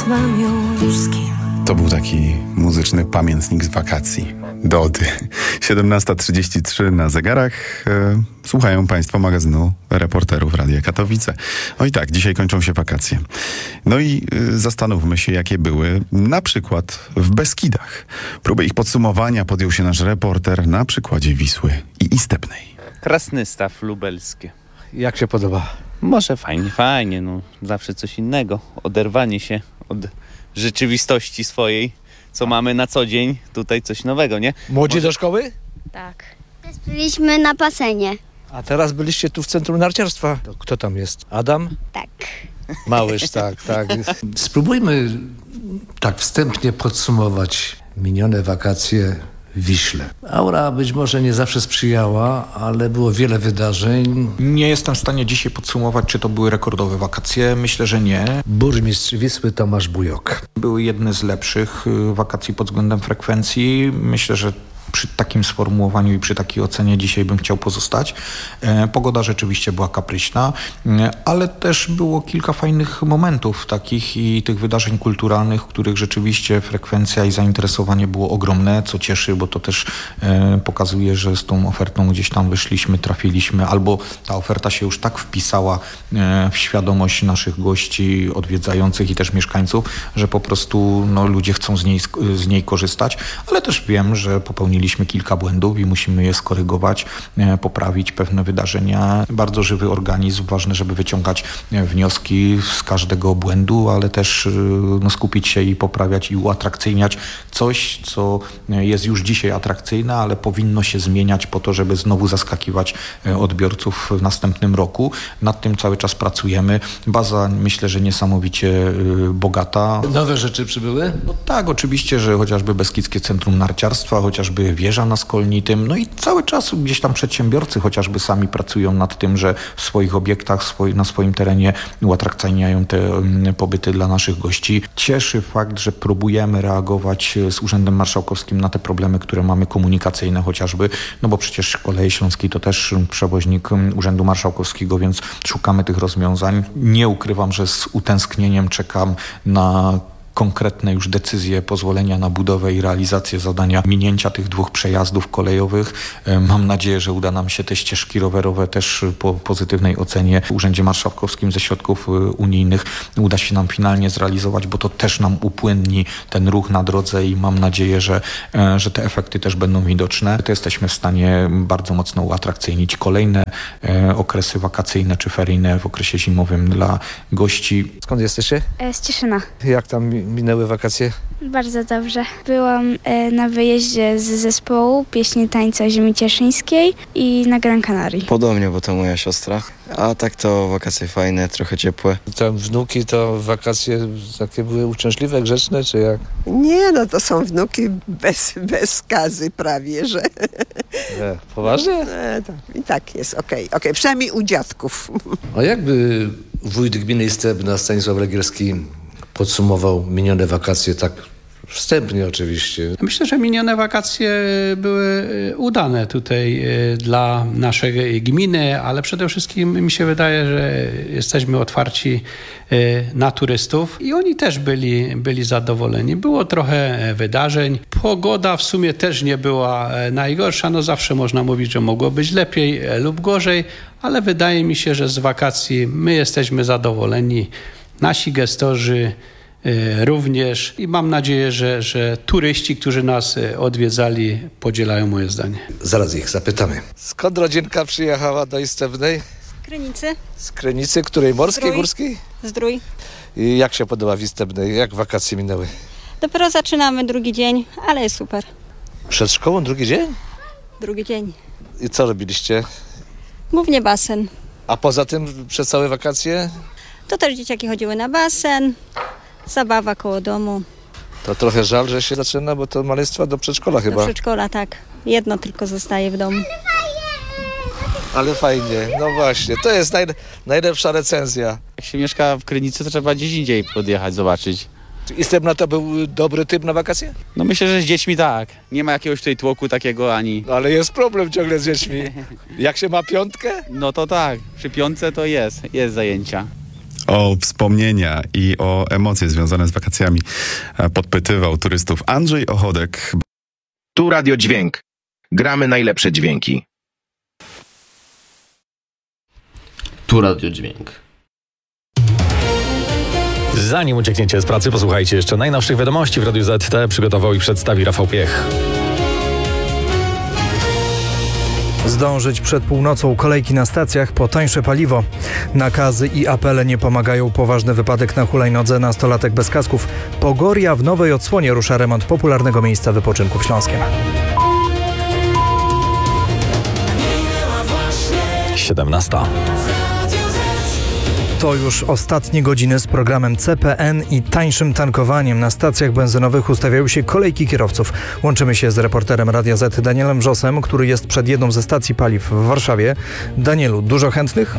mam już z kim. To był taki muzyczny pamiętnik z wakacji. Dody. 17:33 na zegarach. Słuchają Państwo magazynu Reporterów Radia Katowice. No i tak, dzisiaj kończą się wakacje. No i zastanówmy się, jakie były na przykład w Beskidach. Próbę ich podsumowania podjął się nasz reporter na przykładzie Wisły i Istebnej. Krasnystaw lubelskie. Jak się podoba? Może fajnie, no zawsze coś innego. Oderwanie się od rzeczywistości swojej, co mamy na co dzień, tutaj coś nowego, nie? Młodzi do szkoły? Tak. Byliśmy na basenie. A teraz byliście tu w Centrum Narciarstwa. To kto tam jest? Adam? Tak. Małyż, tak. Spróbujmy tak wstępnie podsumować minione wakacje w Wiśle. Aura być może nie zawsze sprzyjała, ale było wiele wydarzeń. Nie jestem w stanie dzisiaj podsumować, czy to były rekordowe wakacje. Myślę, że nie. Burmistrz Wisły Tomasz Bujok. Były jedne z lepszych wakacji pod względem frekwencji. Myślę, że przy takim sformułowaniu i przy takiej ocenie dzisiaj bym chciał pozostać. Pogoda rzeczywiście była kapryśna, ale też było kilka fajnych momentów takich i tych wydarzeń kulturalnych, w których rzeczywiście frekwencja i zainteresowanie było ogromne, co cieszy, bo to też pokazuje, że z tą ofertą gdzieś tam wyszliśmy, trafiliśmy, albo ta oferta się już tak wpisała w świadomość naszych gości, odwiedzających i też mieszkańców, że po prostu ludzie chcą z niej korzystać, ale też wiem, że popełniliśmy kilka błędów i musimy je skorygować, poprawić pewne wydarzenia. Bardzo żywy organizm, ważne, żeby wyciągać wnioski z każdego błędu, ale też skupić się i poprawiać i uatrakcyjniać coś, co jest już dzisiaj atrakcyjne, ale powinno się zmieniać po to, żeby znowu zaskakiwać odbiorców w następnym roku. Nad tym cały czas pracujemy. Baza, myślę, że niesamowicie bogata. Nowe rzeczy przybyły? No tak, oczywiście, że chociażby Beskidzkie Centrum Narciarstwa, chociażby wieża na Skolnitym, no i cały czas gdzieś tam przedsiębiorcy chociażby sami pracują nad tym, że w swoich obiektach, na swoim terenie uatrakcyjniają te pobyty dla naszych gości. Cieszy fakt, że próbujemy reagować z Urzędem Marszałkowskim na te problemy, które mamy komunikacyjne chociażby, no bo przecież Koleje Śląskie to też przewoźnik Urzędu Marszałkowskiego, więc szukamy tych rozwiązań. Nie ukrywam, że z utęsknieniem czekam na konkretne już decyzje, pozwolenia na budowę i realizację zadania minięcia tych 2 przejazdów kolejowych. Mam nadzieję, że uda nam się te ścieżki rowerowe też po pozytywnej ocenie w Urzędzie Marszałkowskim ze środków unijnych uda się nam finalnie zrealizować, bo to też nam upłynni ten ruch na drodze i mam nadzieję, że te efekty też będą widoczne. To jesteśmy w stanie bardzo mocno uatrakcyjnić kolejne okresy wakacyjne czy feryjne w okresie zimowym dla gości. Skąd jesteście? Z Cieszyna. Jak tam minęły wakacje? Bardzo dobrze. Byłam na wyjeździe z zespołu Pieśni Tańca Ziemi Cieszyńskiej i na Gran Canaria. Podobnie, bo to moja siostra. A tak to wakacje fajne, trochę ciepłe. Tam wnuki to wakacje takie były uczęśliwe, grzeczne, czy jak? Nie, no to są wnuki bez skazy prawie, że... Poważnie? I tak jest, okej. Przynajmniej u dziadków. A jakby wójt gminy Istebna Stanisław Legierski podsumował minione wakacje tak wstępnie oczywiście? Myślę, że minione wakacje były udane tutaj dla naszej gminy, ale przede wszystkim mi się wydaje, że jesteśmy otwarci na turystów i oni też byli zadowoleni. Było trochę wydarzeń. Pogoda w sumie też nie była najgorsza. No zawsze można mówić, że mogło być lepiej lub gorzej, ale wydaje mi się, że z wakacji my jesteśmy zadowoleni. Nasi gestorzy również i mam nadzieję, że turyści, którzy nas odwiedzali, podzielają moje zdanie. Zaraz ich zapytamy. Skąd rodzinka przyjechała do Istebnej? Z Krynicy. Z Krynicy, której morskiej, górskiej? Zdrój. I jak się podoba w Istebnej? Jak wakacje minęły? Dopiero zaczynamy drugi dzień, ale jest super. Przed szkołą drugi dzień? Drugi dzień. I co robiliście? Głównie basen. A poza tym przez całe wakacje? To też dzieciaki chodziły na basen, zabawa koło domu. To trochę żal, że się zaczyna, bo to maleństwa do przedszkola chyba. Do przedszkola, tak. Jedno tylko zostaje w domu. Ale fajnie, no właśnie. To jest najlepsza recenzja. Jak się mieszka w Krynicy, to trzeba gdzieś indziej podjechać, zobaczyć. Istebna to był dobry typ na wakacje? No myślę, że z dziećmi tak. Nie ma jakiegoś tutaj tłoku takiego ani... No ale jest problem ciągle z dziećmi. Jak się ma 5? No to tak, przy 5 to jest zajęcia. O wspomnienia i o emocje związane z wakacjami podpytywał turystów Andrzej Ochodek. Tu Radio Dźwięk. Gramy najlepsze dźwięki. Tu Radio Dźwięk. Zanim uciekniecie z pracy, posłuchajcie jeszcze najnowszych wiadomości w Radiu ZT. Przygotował i przedstawi Rafał Piech. Zdążyć przed północą, kolejki na stacjach po tańsze paliwo. Nakazy i apele nie pomagają. Poważny wypadek na hulajnodze, nastolatek bez kasków. Pogoria w nowej odsłonie rusza remont popularnego miejsca wypoczynku w Śląskiem. 17. To już ostatnie godziny z programem CPN i tańszym tankowaniem. Na stacjach benzynowych ustawiają się kolejki kierowców. Łączymy się z reporterem Radia Z Danielem Wrzosem, który jest przed jedną ze stacji paliw w Warszawie. Danielu, dużo chętnych?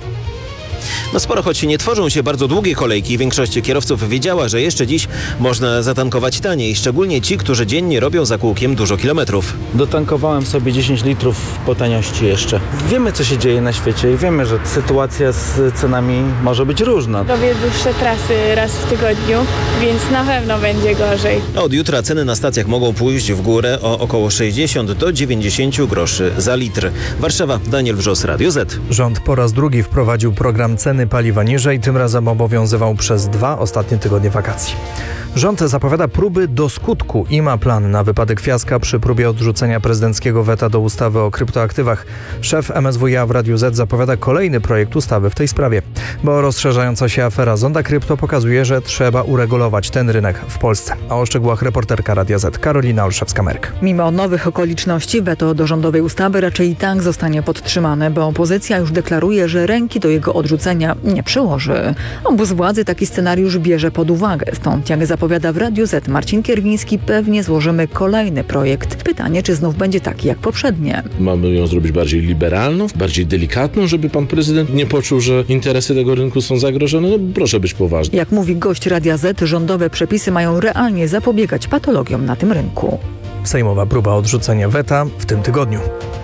No sporo, choć nie tworzą się bardzo długie kolejki. Większość kierowców wiedziała, że jeszcze dziś można zatankować taniej. Szczególnie ci, którzy dziennie robią za kółkiem dużo kilometrów. Dotankowałem sobie 10 litrów po taniości jeszcze. Wiemy, co się dzieje na świecie i wiemy, że sytuacja z cenami może być różna. Robię dłuższe trasy raz w tygodniu, więc na pewno będzie gorzej. Od jutra ceny na stacjach mogą pójść w górę o około 60 do 90 groszy za litr. Warszawa, Daniel Wrzos, Radio Z. Rząd po raz drugi wprowadził program ceny paliwa niżej, tym razem obowiązywał przez 2 ostatnie tygodnie wakacji. Rząd zapowiada próby do skutku i ma plan na wypadek fiaska przy próbie odrzucenia prezydenckiego weta do ustawy o kryptoaktywach. Szef MSWiA w Radiu Z zapowiada kolejny projekt ustawy w tej sprawie, bo rozszerzająca się afera Zonda Krypto pokazuje, że trzeba uregulować ten rynek w Polsce. A o szczegółach reporterka Radia Z Karolina Olszewska-Merk. Mimo nowych okoliczności weto do rządowej ustawy raczej i tak zostanie podtrzymane, bo opozycja już deklaruje, że ręki do jego odrzucenia nie przyłoży. Obóz władzy taki scenariusz bierze pod uwagę, stąd jak zapowiada w Radiu Z Marcin Kierwiński, pewnie złożymy kolejny projekt. Pytanie, czy znów będzie taki jak poprzednie. Mamy ją zrobić bardziej liberalną, bardziej delikatną, żeby pan prezydent nie poczuł, że interesy tego rynku są zagrożone. No proszę być poważny. Jak mówi gość Radia Z, rządowe przepisy mają realnie zapobiegać patologiom na tym rynku. Sejmowa próba odrzucenia weta w tym tygodniu.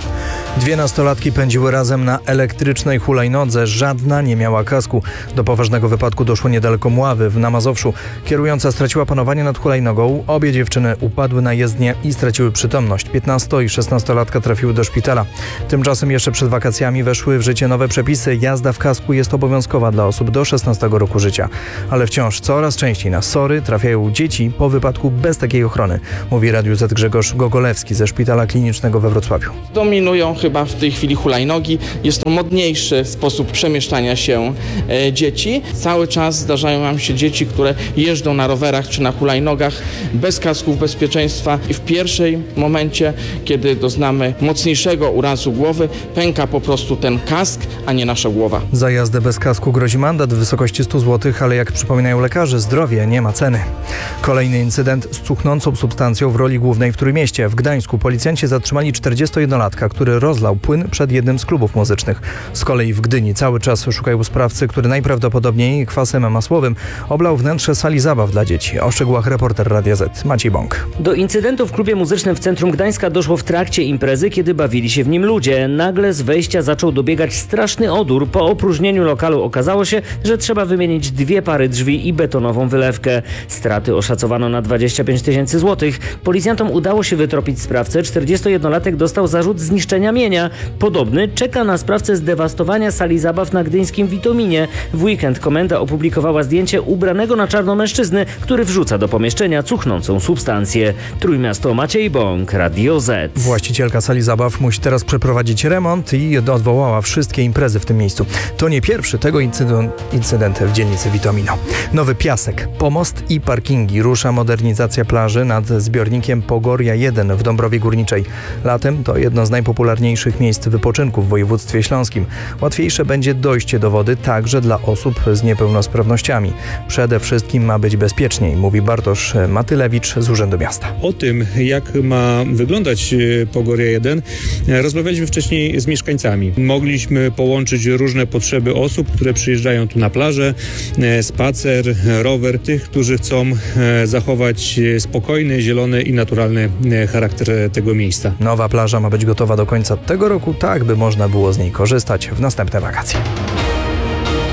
2 nastolatki pędziły razem na elektrycznej hulajnodze. Żadna nie miała kasku. Do poważnego wypadku doszło niedaleko Mławy na Mazowszu. Kierująca straciła panowanie nad hulajnogą. Obie dziewczyny upadły na jezdnię i straciły przytomność. 15- i 16-latka trafiły do szpitala. Tymczasem jeszcze przed wakacjami weszły w życie nowe przepisy. Jazda w kasku jest obowiązkowa dla osób do 16 roku życia. Ale wciąż coraz częściej na SOR-y trafiają dzieci po wypadku bez takiej ochrony, mówi Radiu Z Grzegorz Gogolewski ze Szpitala Klinicznego we Wrocławiu. Dominują chyba w tej chwili hulajnogi. Jest to modniejszy sposób przemieszczania się dzieci. Cały czas zdarzają nam się dzieci, które jeżdżą na rowerach czy na hulajnogach bez kasków bezpieczeństwa i w pierwszym momencie, kiedy doznamy mocniejszego urazu głowy, pęka po prostu ten kask, a nie nasza głowa. Za jazdę bez kasku grozi mandat w wysokości 100 zł, ale jak przypominają lekarze, zdrowie nie ma ceny. Kolejny incydent z cuchnącą substancją w roli głównej w Trójmieście. W Gdańsku policjanci zatrzymali 41-latka, który rozlał płyn przed jednym z klubów muzycznych. Z kolei w Gdyni cały czas szukają sprawcy, który najprawdopodobniej kwasem masłowym oblał wnętrze sali zabaw dla dzieci. O szczegółach reporter Radia Z Maciej Bąk. Do incydentu w klubie muzycznym w centrum Gdańska doszło w trakcie imprezy, kiedy bawili się w nim ludzie. Nagle z wejścia zaczął dobiegać straszny odór. Po opróżnieniu lokalu okazało się, że trzeba wymienić 2 pary drzwi i betonową wylewkę. Straty oszacowano na 25 000 złotych. Policjantom udało się wytropić sprawcę. 41-latek dostał zarzut zniszczenia mienia. Podobny czeka na sprawcę zdewastowania sali zabaw na gdyńskim Witominie. W weekend komenda opublikowała zdjęcie ubranego na czarno mężczyzny, który wrzuca do pomieszczenia cuchnącą substancję. Trójmiasto, Maciej Bąk, Radio Z. Właścicielka sali zabaw musi teraz przeprowadzić remont i odwołała wszystkie imprezy w tym miejscu. To nie pierwszy tego incydent w dzielnicy Witomino. Nowy piasek, pomost i parkingi. Rusza modernizacja plaży nad zbiornikiem Pogoria 1 w Dąbrowie Górniczej. Latem to jedno z najpopularniejszych miejsc wypoczynku w województwie śląskim. Łatwiejsze będzie dojście do wody także dla osób z niepełnosprawnościami. Przede wszystkim ma być bezpieczniej, mówi Bartosz Matylewicz z Urzędu Miasta. O tym, jak ma wyglądać Pogoria 1, rozmawialiśmy wcześniej z mieszkańcami. Mogliśmy połączyć różne potrzeby osób, które przyjeżdżają tu na plażę, spacer, rower, tych, którzy chcą zachować spokojny, zielony i naturalny charakter tego miejsca. Nowa plaża ma być gotowa do końca tego roku, tak by można było z niej korzystać w następne wakacje. Radio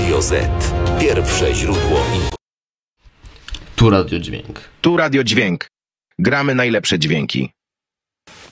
Radio Z. Pierwsze źródło info. Tu Radio Dźwięk. Tu Radio Dźwięk. Gramy najlepsze dźwięki.